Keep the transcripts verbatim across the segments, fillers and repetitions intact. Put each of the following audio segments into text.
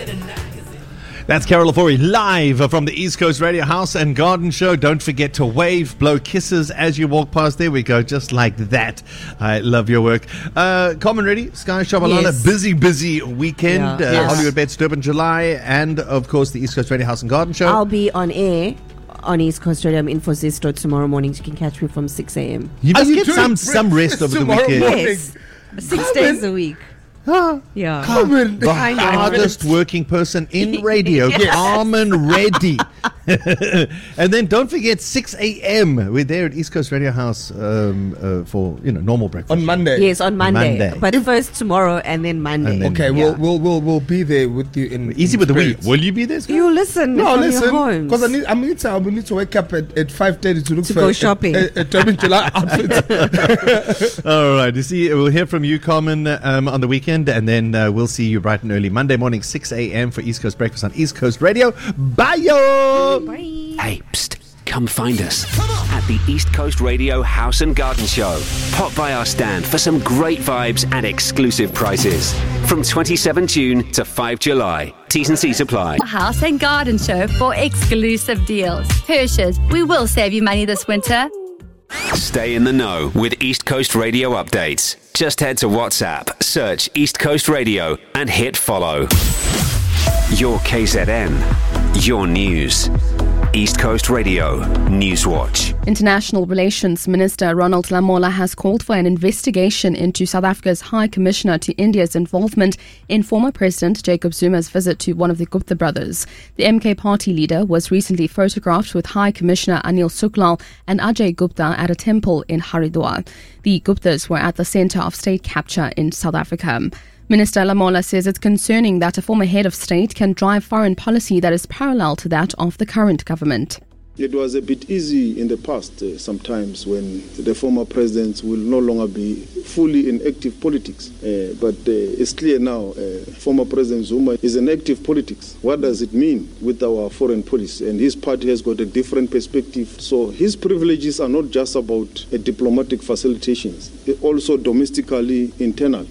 That's Carol Ofori live from the East Coast Radio House and Garden Show. Don't forget to wave, blow kisses as you walk past. There we go, just like that. I love your work. Uh, Common ready? Sky Shabalala, Yes. busy, busy weekend. Yeah. Uh, Yes. Hollywood Bets, Durban, July, and of course the East Coast Radio House and Garden Show. I'll be on air on East Coast Radio. I'm in for Zesto tomorrow morning. You can catch me from six a.m. you must Are you get doing some breakfast some rest over the tomorrow weekend. morning? Yes. Six Come days in. a week. Ah, Yeah. Carmen. the I know. hardest working person in radio, Yes. Carmen Reddy. And then don't forget six a.m. We're there at East Coast Radio House um, uh, for you know normal breakfast. On Monday. Yes, on Monday. Monday. But first tomorrow and then Monday. And then- Okay, Yeah. we'll, we'll we'll we'll be there with you in Easy in with the we. spirit. Will you be there? Scott? You listen No, from listen, your homes. because I need I need to I will need to wake up at, at five thirty to look To for go a- shopping. A, a, a Durban July outfit. All right. You see, we'll hear from you, Carmen, um, on the weekend, and then uh, we'll see you bright and early Monday morning, six a.m. for East Coast Breakfast on East Coast Radio. Bye, yo! Bye. Hey, psst, come find us at the East Coast Radio House and Garden Show. Pop by our stand for some great vibes and exclusive prices. From twenty-seventh of June to fifth of July. T's and C's apply. House and Garden Show for exclusive deals. Hershey's, we will save you money this winter. Stay in the know with East Coast Radio updates. Just head to WhatsApp, search East Coast Radio, and hit follow. Your K Z N, your news. East Coast Radio Newswatch. International Relations Minister Ronald Lamola has called for an investigation into South Africa's High Commissioner to India's involvement in former President Jacob Zuma's visit to one of the Gupta brothers. The M K party leader was recently photographed with High Commissioner Anil Suklal and Ajay Gupta at a temple in Haridwar. The Guptas were at the centre of state capture in South Africa. Minister Lamola says it's concerning that a former head of state can drive foreign policy that is parallel to that of the current government. It was a bit easy in the past uh, sometimes when the former presidents will no longer be fully in active politics. Uh, but uh, it's clear now, uh, former President Zuma is in active politics. What does it mean with our foreign policy? And his party has got a different perspective. So his privileges are not just about uh, diplomatic facilitations, they're also domestically internal.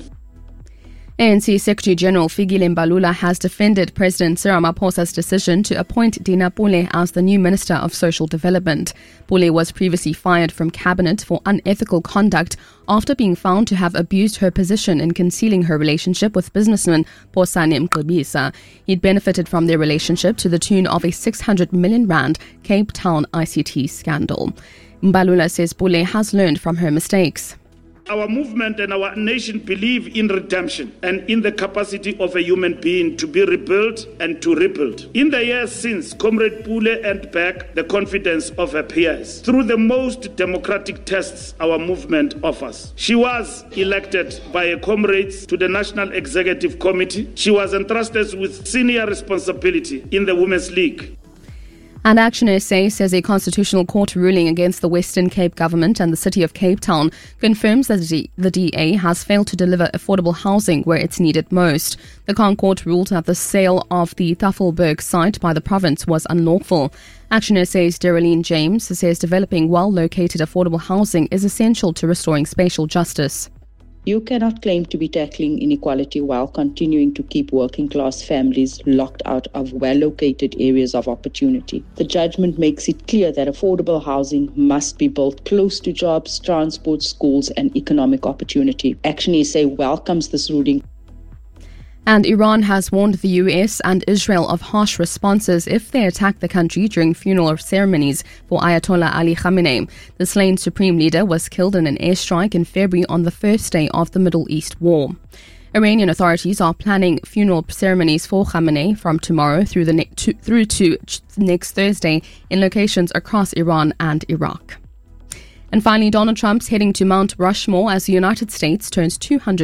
A N C Secretary General Fikile Mbalula has defended President Cyril Ramaphosa's decision to appoint Dina Pule as the new Minister of Social Development. Pule was previously fired from cabinet for unethical conduct after being found to have abused her position in concealing her relationship with businessman Phosani Mqobisa. He'd benefited from their relationship to the tune of a six hundred million rand Cape Town I C T scandal. Mbalula says Pule has learned from her mistakes. Our movement and our nation believe in redemption and in the capacity of a human being to be rebuilt and to rebuild. In the years since, Comrade Pule earned back the confidence of her peers through the most democratic tests our movement offers. She was elected by her comrades to the National Executive Committee. She was entrusted with senior responsibility in the Women's League. And Action S A says a constitutional court ruling against the Western Cape government and the city of Cape Town confirms that the D A has failed to deliver affordable housing where it's needed most. The Crown Court ruled that the sale of the Tafelberg site by the province was unlawful. Action S A's Darylene James says developing well-located affordable housing is essential to restoring spatial justice. You cannot claim to be tackling inequality while continuing to keep working class families locked out of well-located areas of opportunity. The judgment makes it clear that affordable housing must be built close to jobs, transport, schools, and economic opportunity. Action S A welcomes this ruling. And Iran has warned the U S and Israel of harsh responses if they attack the country during funeral ceremonies for Ayatollah Ali Khamenei. The slain supreme leader was killed in an airstrike in February on the first day of the Middle East war. Iranian authorities are planning funeral ceremonies for Khamenei from tomorrow through, the ne- to, through to next Thursday in locations across Iran and Iraq. And finally, Donald Trump's heading to Mount Rushmore as the United States turns two hundred